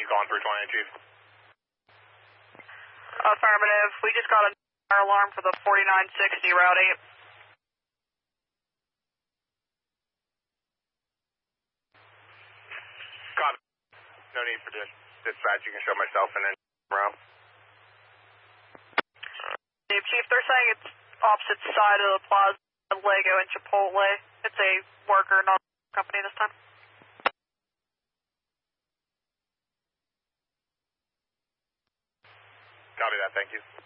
calling 320, Chief. Affirmative. We just got a fire alarm for the 4960 Route 8. Copy. No need for dispatch. You can show myself and then around. Chief, they're saying it's opposite side of the plaza, Lego and Chipotle. It's a worker, not a company this time. Copy that. Thank you.